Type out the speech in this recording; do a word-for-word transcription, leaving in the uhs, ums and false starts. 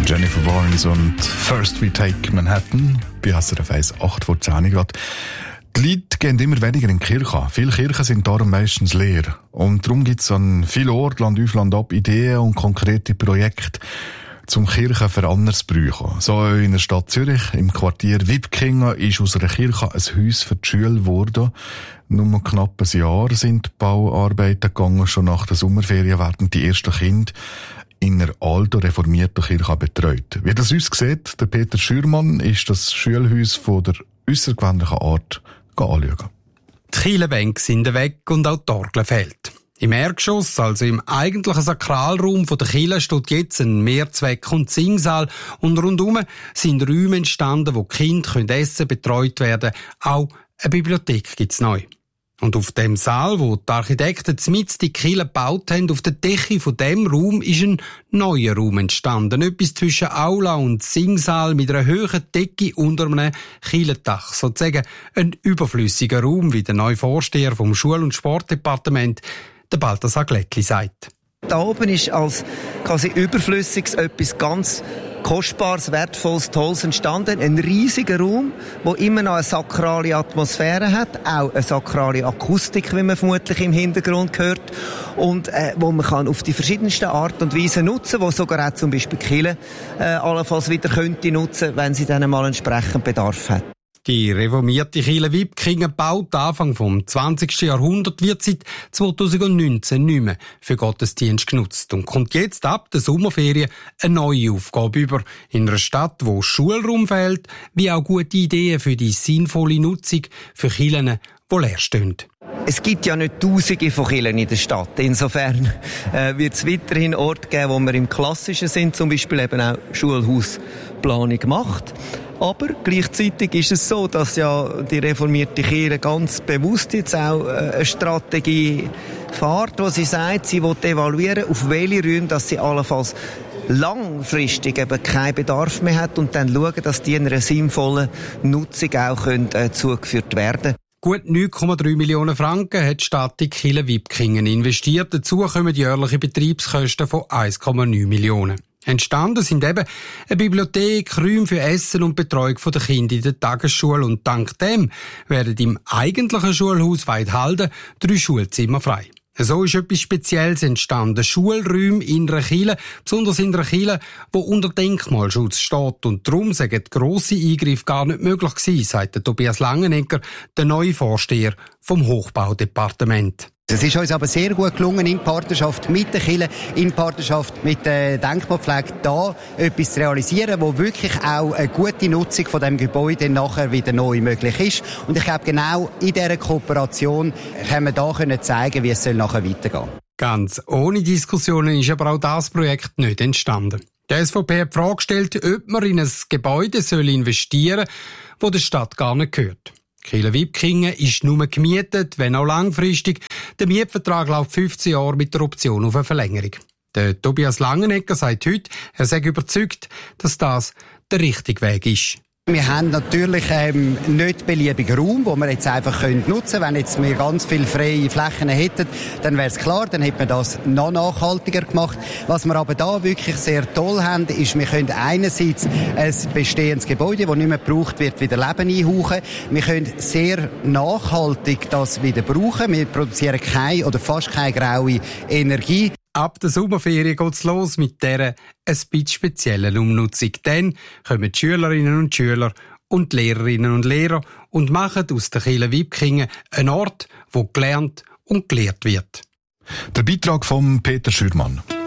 Jennifer Warnes und First We Take Manhattan bei S R F eins acht vor zehn Grad. Die Leute gehen immer weniger in die Kirche. Viele Kirchen sind darum meistens leer. Und darum gibt es an vielen Orten, Land auf, Land ab, Ideen und konkrete Projekte, zum Kirchen für anders zu brauchen. So in der Stadt Zürich, im Quartier Wipkingen, ist aus einer Kirche ein Haus für die Schule geworden. Nur knapp ein Jahr sind die Bauarbeiten gegangen. Schon nach der Sommerferien werden die ersten Kinder in einer alten reformierten Kirche betreut. Wie das uns sieht, der Peter Schürmann ist das Schulhaus von der aussergewöhnlichen Art anschauen. Die Kirchenbänke sind weg und auch die Orgel fehlt. Im Erdgeschoss, also im eigentlichen Sakralraum der Kirche, steht jetzt ein Mehrzweck- und Singsaal und rundum sind Räume entstanden, wo die Kinder essen, betreut werden. Auch eine Bibliothek gibt's neu. Und auf dem Saal, wo die Architekten mitten die Kirche gebaut haben, auf der Decke von dem Raum ist ein neuer Raum entstanden. Etwas zwischen Aula und Singsaal mit einer hohen Decke unter einem Kirchendach. Sozusagen ein überflüssiger Raum, wie der neue Vorsteher vom Schul- und Sportdepartement, der Balthasar Glättli, sagt. Da oben ist als quasi überflüssiges etwas ganz Kostbares, Wertvolles, Tolles entstanden. Ein riesiger Raum, der immer noch eine sakrale Atmosphäre hat, auch eine sakrale Akustik, wie man vermutlich im Hintergrund hört, und äh, wo man kann auf die verschiedensten Art und Weise nutzen, wo sogar auch zum Beispiel die Kirche äh, allenfalls wieder könnte nutzen, wenn sie dann mal entsprechend Bedarf hat. Die reformierte Kirche Wipkingen, gebaut Anfang vom zwanzigsten Jahrhundert, wird seit zweitausendneunzehn nicht mehr für Gottesdienst genutzt und kommt jetzt ab der Sommerferien eine neue Aufgabe über. In einer Stadt, wo Schulraum fehlt, wie auch gute Ideen für die sinnvolle Nutzung für Kirchen, die leer stehen. Es gibt ja nicht Tausende von Kirchen in der Stadt. Insofern äh, wird es weiterhin Orte geben, wo wir im Klassischen sind, zum Beispiel eben auch Schulhausplanung macht. Aber gleichzeitig ist es so, dass ja die reformierte Kirche ganz bewusst jetzt auch eine Strategie fährt, wo sie sagt, sie will evaluieren, auf welche Räume, dass sie allenfalls langfristig eben keinen Bedarf mehr hat und dann schauen, dass die in einer sinnvollen Nutzung auch können, äh, zugeführt werden. Gut neun Komma drei Millionen Franken hat die Stadt in die Kirche Wipkingen investiert. Dazu kommen jährliche Betriebskosten von eins Komma neun Millionen. Entstanden sind eben eine Bibliothek, Räume für Essen und Betreuung der Kinder in der Tagesschule. Und dank dem werden im eigentlichen Schulhaus Weidhalden drei Schulzimmer frei. So ist etwas Spezielles entstanden. Schulräume in einer Kirche, besonders in einer Kirche, die unter Denkmalschutz steht. Und darum sind grosse Eingriffe gar nicht möglich gewesen, sagt Tobias Langenegger, der neue Vorsteher vom Hochbaudepartement. Es ist uns aber sehr gut gelungen, in Partnerschaft mit der Kirche, in Partnerschaft mit der Denkmalpflege, da etwas zu realisieren, wo wirklich auch eine gute Nutzung von dem Gebäude nachher wieder neu möglich ist. Und ich glaube, genau in dieser Kooperation können wir da zeigen, wie es nachher weitergehen soll. Ganz ohne Diskussionen ist aber auch das Projekt nicht entstanden. Die S V P hat die Frage gestellt, ob man in ein Gebäude investieren soll, das der Stadt gar nicht gehört. Die Kirche Wipkingen ist nur gemietet, wenn auch langfristig. Der Mietvertrag läuft fünfzehn Jahre mit der Option auf eine Verlängerung. Der Tobias Langenegger sagt heute, er sei überzeugt, dass das der richtige Weg ist. Wir haben natürlich ähm, nicht beliebigen Raum, den wir jetzt einfach können nutzen können. Wenn jetzt wir ganz viele freie Flächen hätten, dann wäre es klar, dann hätte man das noch nachhaltiger gemacht. Was wir aber da wirklich sehr toll haben, ist, wir können einerseits ein bestehendes Gebäude, das nicht mehr gebraucht wird, wieder Leben einhauchen. Wir können sehr nachhaltig das wieder brauchen. Wir produzieren keine oder fast keine graue Energie. Ab der Sommerferien geht's los mit dieser ein bisschen speziellen Umnutzung. Dann kommen die Schülerinnen und Schüler und die Lehrerinnen und Lehrer und machen aus der Kirche Wipkingen einen Ort, wo gelernt und gelehrt wird. Der Beitrag von Peter Schürmann.